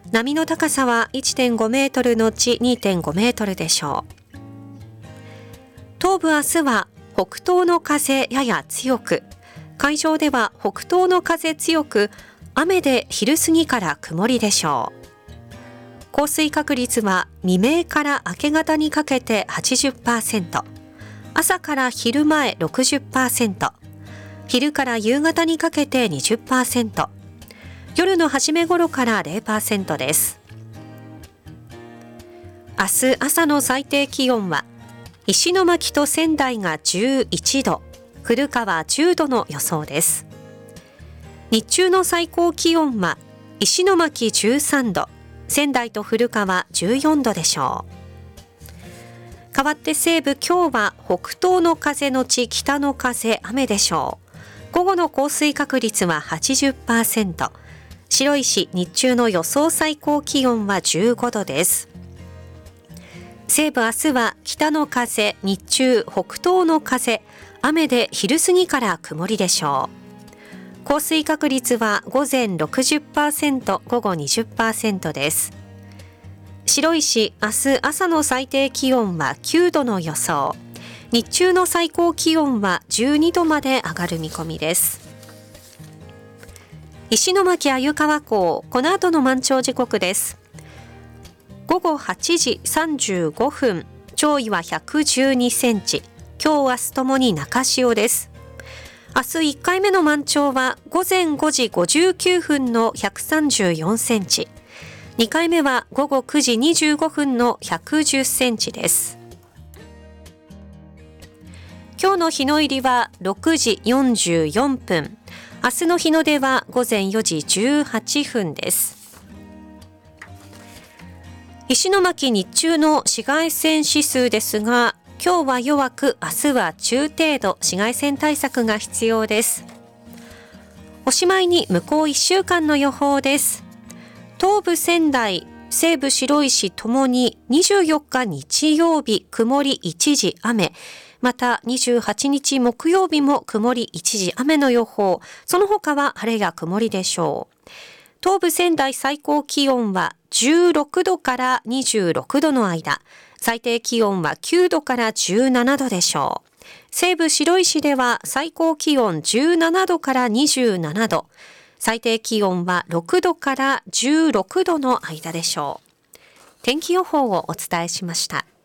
波の高さは 1.5 メートルのち 2.5 メートルでしょう。東部明日は北東の風やや強く、海上では北東の風強く、雨で昼過ぎから曇りでしょう。降水確率は未明から明け方にかけて 80%、朝から昼前 60%、昼から夕方にかけて 20%、夜の初め頃から 0% です。明日朝の最低気温は石巻と仙台が11度、古川10度の予想です。日中の最高気温は石巻13度、仙台と古川14度でしょう。かわって西部、今日は北東の風のち北の風、雨でしょう。午後の降水確率は 80%、白石日中の予想最高気温は15度です。西部明日は北の風、日中北東の風、雨で昼過ぎから曇りでしょう。降水確率は午前 60%、午後 20% です。白石明日朝の最低気温は9度の予想。日中の最高気温は12度まで上がる見込みです。石巻鮎川港、この後の満潮時刻です。午後8時35分、潮位は112センチ、今日明日ともに中潮です。明日1回目の満潮は午前5時59分の134センチ、2回目は午後9時25分の110センチです。今日の日の入りは6時44分、明日の日の出は午前4時18分です。石巻日中の紫外線指数ですが、今日は弱く、明日は中程度、紫外線対策が必要です。おしまいに向こう1週間の予報です。東部仙台、西部白石ともに24日日曜日、曇り一時雨、また28日木曜日も曇り一時雨の予報、その他は晴れや曇りでしょう。東部仙台最高気温は16度から26度の間、最低気温は9度から17度でしょう。西部白石では最高気温17度から27度、最低気温は6度から16度の間でしょう。天気予報をお伝えしました。